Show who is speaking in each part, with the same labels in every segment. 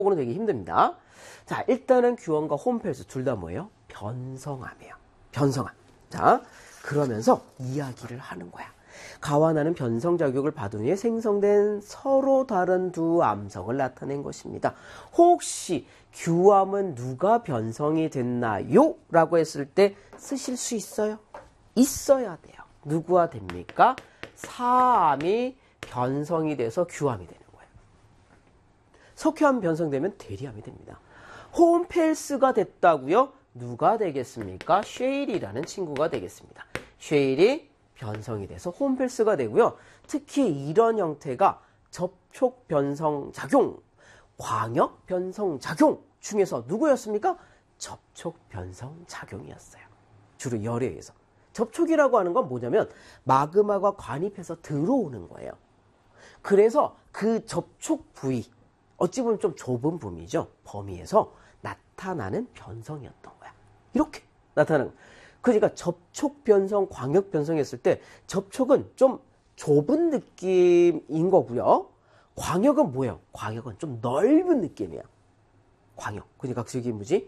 Speaker 1: 는 되게 힘듭니다. 자, 일단은 규원과 홈펠스 둘 다 뭐예요? 변성함이에요. 변성함. 자, 그러면서 이야기를 하는 거야. 가와 나는 변성작용을 받은 후에 생성된 서로 다른 두 암석을 나타낸 것입니다. 혹시 규암은 누가 변성이 됐나요? 라고 했을 때 쓰실 수 있어요? 있어야 돼요. 누구와 됩니까? 사암이 변성이 돼서 규암이 되는 거예요. 석회암 변성되면 대리암이 됩니다. 홈펠스가 됐다고요? 누가 되겠습니까? 쉐일이라는 친구가 되겠습니다. 쉐일이 변성이 돼서 홈펠스가 되고요. 특히 이런 형태가 접촉 변성작용, 광역 변성작용 중에서 누구였습니까? 접촉 변성작용이었어요. 주로 열에 의해서. 접촉이라고 하는 건 뭐냐면 마그마가 관입해서 들어오는 거예요. 그래서 그 접촉 부위, 어찌 보면 좀 좁은 범위에서 나타나는 변성이었던 거야. 이렇게 나타나는 거야. 그러니까 접촉 변성, 광역 변성했을 때 접촉은 좀 좁은 느낌인 거고요. 광역은 뭐예요? 광역은 좀 넓은 느낌이야. 광역. 그러니까 저기 뭐지?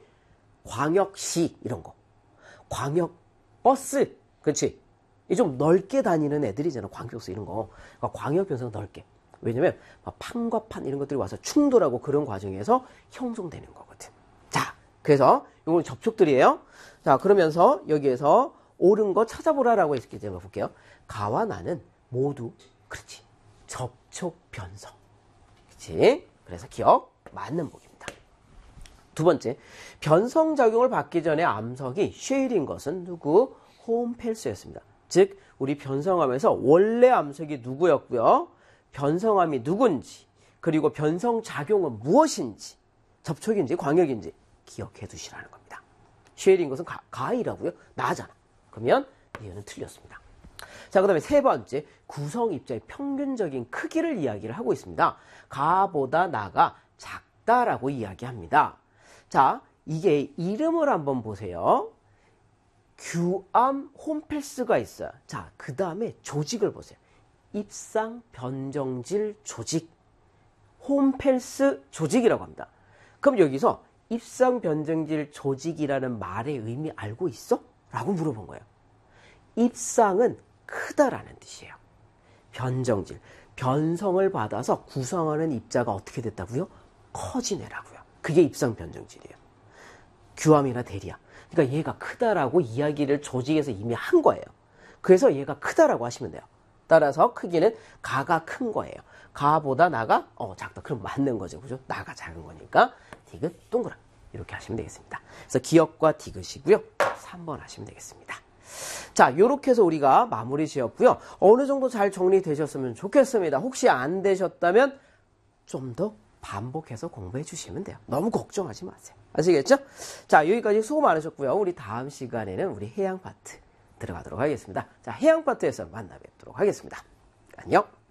Speaker 1: 광역시 이런 거. 광역 버스. 그렇지? 이 좀 넓게 다니는 애들이잖아. 광역버스 이런 거. 그러니까 광역 변성은 넓게. 왜냐면 판과 판 이런 것들이 와서 충돌하고 그런 과정에서 형성되는 거거든. 자, 그래서 이건 접촉들이에요. 자, 그러면서 여기에서 옳은 거 찾아보라라고 했기 때문에 볼게요. 가와 나는 모두 그렇지. 접촉 변성. 그렇지? 그래서 기억 맞는 복입니다. 두 번째, 변성작용을 받기 전에 암석이 쉐일인 것은 누구? 홈펠스였습니다. 즉, 우리 변성함에서 원래 암석이 누구였고요. 변성함이 누군지, 그리고 변성작용은 무엇인지, 접촉인지 광역인지 기억해 두시라는 겁니다. 쉐일인 것은 가이라고요? 나잖아. 그러면 이유는 틀렸습니다. 자, 그 다음에 세 번째, 구성 입자의 평균적인 크기를 이야기를 하고 있습니다. 가보다 나가 작다라고 이야기합니다. 자, 이게 이름을 한번 보세요. 규암 홈펠스가 있어요. 자, 그 다음에 조직을 보세요. 입상 변정질 조직, 홈펠스 조직이라고 합니다. 그럼 여기서 입상 변정질 조직이라는 말의 의미 알고 있어? 라고 물어본 거예요. 입상은 크다라는 뜻이에요. 변정질, 변성을 받아서 구성하는 입자가 어떻게 됐다고요? 커지네라고요. 그게 입상 변정질이에요. 규암이나 대리암. 그러니까 얘가 크다라고 이야기를 조직에서 이미 한 거예요. 그래서 얘가 크다라고 하시면 돼요. 따라서 크기는 가가 큰 거예요. 가보다 나가 작다. 그럼 맞는 거죠. 그죠? 나가 작은 거니까 디귿 동그라 이렇게 하시면 되겠습니다. 그래서 기역과 디귿이고요. 3번 하시면 되겠습니다. 자, 이렇게 해서 우리가 마무리 지었고요. 어느 정도 잘 정리되셨으면 좋겠습니다. 혹시 안 되셨다면 좀 더 반복해서 공부해 주시면 돼요. 너무 걱정하지 마세요. 아시겠죠? 자, 여기까지 수고 많으셨고요. 우리 다음 시간에는 우리 해양 파트 들어가도록 하겠습니다. 자, 해양 파트에서 만나 뵙도록 하겠습니다. 안녕.